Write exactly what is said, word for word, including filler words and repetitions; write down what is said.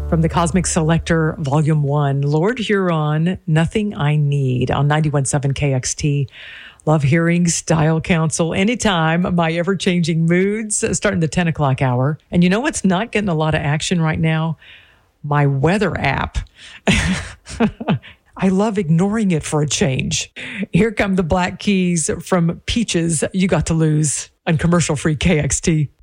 From the Cosmic Selector, Volume one, Lord Huron, Nothing I Need on ninety-one point seven K X T. Love hearing Style Council anytime. My ever-changing moods starting the ten o'clock hour. And you know what's not getting a lot of action right now? My weather app. I love ignoring it for a change. Here come the Black Keys from Peaches, You Got to Lose on commercial-free K X T.